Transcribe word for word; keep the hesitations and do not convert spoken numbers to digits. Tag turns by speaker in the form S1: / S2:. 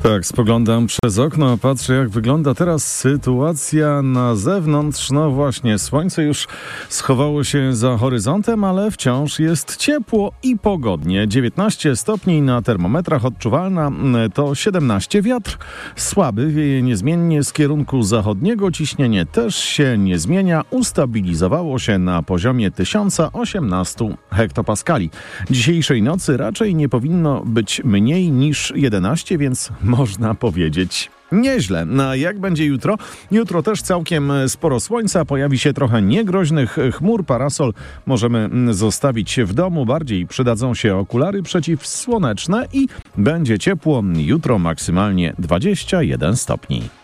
S1: Tak, spoglądam przez okno, patrzę jak wygląda teraz sytuacja na zewnątrz. No właśnie, słońce już schowało się za horyzontem, ale wciąż jest ciepło i pogodnie. dziewiętnaście stopni na termometrach, odczuwalna to siedemnaście. Wiatr słaby, wieje niezmiennie z kierunku zachodniego. Ciśnienie też się nie zmienia. Ustabilizowało się na poziomie tysiąc osiemnaście hektopaskali. Dzisiejszej nocy raczej nie powinno być mniej niż jedenaście, więc można powiedzieć nieźle. A jak będzie jutro? Jutro też całkiem sporo słońca, pojawi się trochę niegroźnych chmur. Parasol możemy zostawić w domu, bardziej przydadzą się okulary przeciwsłoneczne i będzie ciepło. Jutro maksymalnie dwadzieścia jeden stopni.